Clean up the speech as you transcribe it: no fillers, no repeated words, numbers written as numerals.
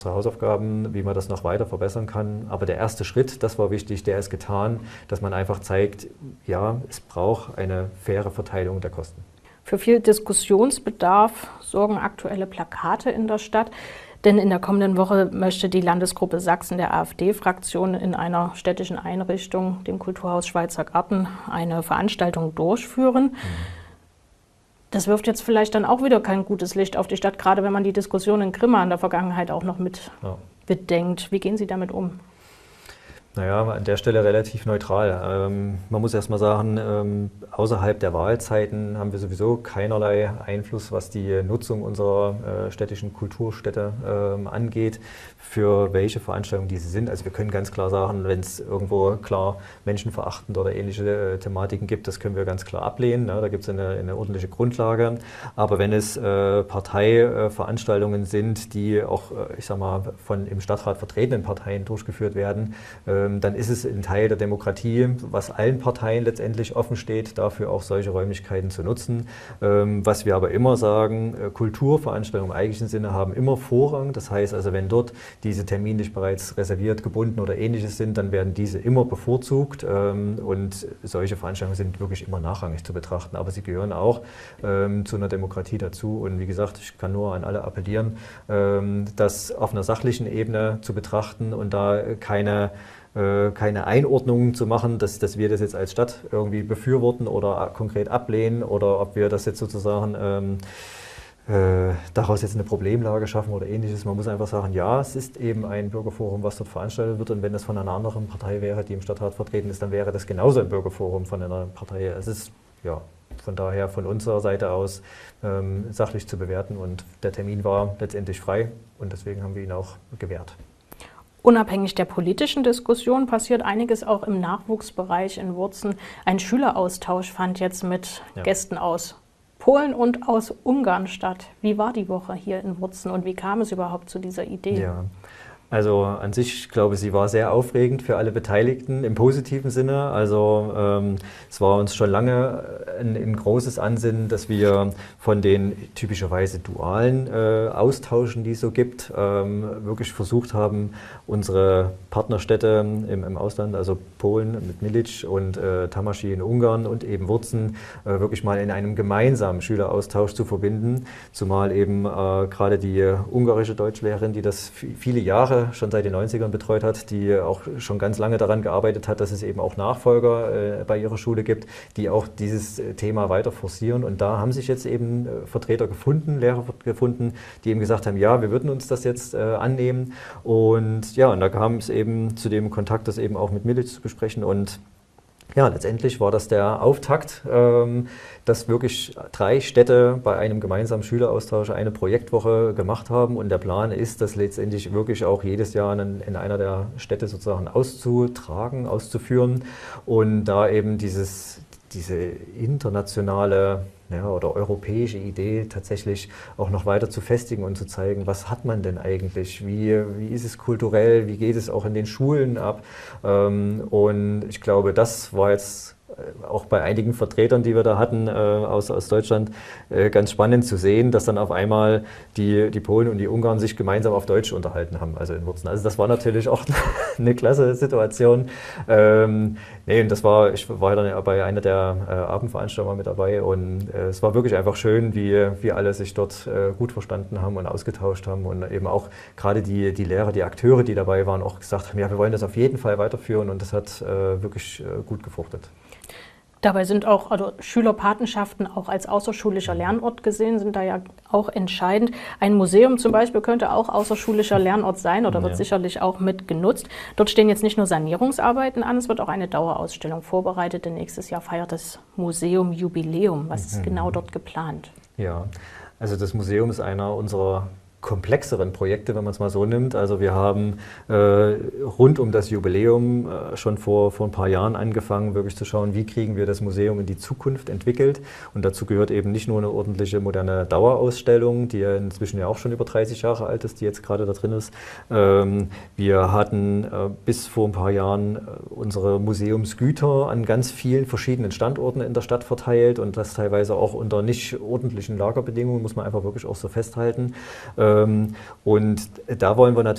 Hausaufgaben, wie man das noch weiter verbessern kann. Aber der erste Schritt, das war wichtig, der ist getan, dass man einfach zeigt, ja, es braucht eine faire Verteilung der Kosten. Für viel Diskussionsbedarf sorgen aktuelle Plakate in der Stadt. Denn in der kommenden Woche möchte die Landesgruppe Sachsen der AfD-Fraktion in einer städtischen Einrichtung, dem Kulturhaus Schweizer Garten, eine Veranstaltung durchführen. Das wirft jetzt vielleicht dann auch wieder kein gutes Licht auf die Stadt, gerade wenn man die Diskussion in Grimma in der Vergangenheit auch noch mit bedenkt. Wie gehen Sie damit um? Naja, an der Stelle relativ neutral. Man muss erst mal sagen, außerhalb der Wahlzeiten haben wir sowieso keinerlei Einfluss, was die Nutzung unserer städtischen Kulturstätte angeht, für welche Veranstaltungen diese sind. Also wir können ganz klar sagen, wenn es irgendwo klar menschenverachtend oder ähnliche Thematiken gibt, das können wir ganz klar ablehnen. Da gibt es eine ordentliche Grundlage. Aber wenn es Parteiveranstaltungen sind, die auch, ich sag mal, von im Stadtrat vertretenen Parteien durchgeführt werden, dann ist es ein Teil der Demokratie, was allen Parteien letztendlich offen steht, dafür auch solche Räumlichkeiten zu nutzen. Was wir aber immer sagen, Kulturveranstaltungen im eigentlichen Sinne haben immer Vorrang. Das heißt also, wenn dort diese terminlich bereits reserviert, gebunden oder ähnliches sind, dann werden diese immer bevorzugt. Und solche Veranstaltungen sind wirklich immer nachrangig zu betrachten. Aber sie gehören auch zu einer Demokratie dazu. Und wie gesagt, ich kann nur an alle appellieren, das auf einer sachlichen Ebene zu betrachten und da keine Einordnungen zu machen, dass wir das jetzt als Stadt irgendwie befürworten oder konkret ablehnen oder ob wir das jetzt sozusagen daraus jetzt eine Problemlage schaffen oder ähnliches. Man muss einfach sagen, ja, es ist eben ein Bürgerforum, was dort veranstaltet wird, und wenn das von einer anderen Partei wäre, die im Stadtrat vertreten ist, dann wäre das genauso ein Bürgerforum von einer Partei. Es ist ja von daher von unserer Seite aus sachlich zu bewerten, und der Termin war letztendlich frei und deswegen haben wir ihn auch gewährt. Unabhängig der politischen Diskussion passiert einiges auch im Nachwuchsbereich in Wurzen. Ein Schüleraustausch fand jetzt mit Gästen aus Polen und aus Ungarn statt. Wie war die Woche hier in Wurzen und wie kam es überhaupt zu dieser Idee? Ja. Also an sich, ich glaube, sie war sehr aufregend für alle Beteiligten im positiven Sinne. Also es war uns schon lange ein großes Ansinnen, dass wir von den typischerweise dualen Austauschen, die es so gibt, wirklich versucht haben, unsere Partnerstädte im Ausland, also Polen mit Milic und Tamaschi in Ungarn und eben Wurzen, wirklich mal in einem gemeinsamen Schüleraustausch zu verbinden. Zumal eben gerade die ungarische Deutschlehrerin, die das viele Jahre schon seit den 90ern betreut hat, die auch schon ganz lange daran gearbeitet hat, dass es eben auch Nachfolger bei ihrer Schule gibt, die auch dieses Thema weiter forcieren. Und da haben sich jetzt eben Vertreter gefunden, Lehrer gefunden, die eben gesagt haben, ja, wir würden uns das jetzt annehmen. Und ja, und da kam es eben zu dem Kontakt, das eben auch mit Milic zu besprechen. Und ja, letztendlich war das der Auftakt, dass wirklich 3 Städte bei einem gemeinsamen Schüleraustausch eine Projektwoche gemacht haben. Und der Plan ist, das letztendlich wirklich auch jedes Jahr in einer der Städte sozusagen auszutragen, auszuführen und da eben diese internationale oder europäische Idee tatsächlich auch noch weiter zu festigen und zu zeigen, was hat man denn eigentlich, wie ist es kulturell, wie geht es auch in den Schulen ab. Und ich glaube, das war jetzt auch bei einigen Vertretern, die wir da hatten aus Deutschland, ganz spannend zu sehen, dass dann auf einmal die Polen und die Ungarn sich gemeinsam auf Deutsch unterhalten haben, also in Wurzen. Also das war natürlich auch eine klasse Situation. Und ich war dann bei einer der Abendveranstaltungen mit dabei, und es war wirklich einfach schön, wie alle sich dort gut verstanden haben und ausgetauscht haben, und eben auch gerade die Lehrer, die Akteure, die dabei waren, auch gesagt haben, ja, wir wollen das auf jeden Fall weiterführen, und das hat wirklich gut gefruchtet. Dabei sind auch Schülerpatenschaften auch als außerschulischer Lernort gesehen, sind da ja auch entscheidend. Ein Museum zum Beispiel könnte auch außerschulischer Lernort sein oder wird sicherlich auch mit genutzt. Dort stehen jetzt nicht nur Sanierungsarbeiten an, es wird auch eine Dauerausstellung vorbereitet, denn nächstes Jahr feiert das Museum Jubiläum. Was ist genau dort geplant? Ja, also das Museum ist einer unserer komplexeren Projekte, wenn man es mal so nimmt. Also wir haben rund um das Jubiläum schon vor ein paar Jahren angefangen, wirklich zu schauen, wie kriegen wir das Museum in die Zukunft entwickelt. Und dazu gehört eben nicht nur eine ordentliche, moderne Dauerausstellung, die ja inzwischen ja auch schon über 30 Jahre alt ist, die jetzt gerade da drin ist. Wir hatten bis vor ein paar Jahren unsere Museumsgüter an ganz vielen verschiedenen Standorten in der Stadt verteilt, und das teilweise auch unter nicht ordentlichen Lagerbedingungen, muss man einfach wirklich auch so festhalten. Und da wollen wir natürlich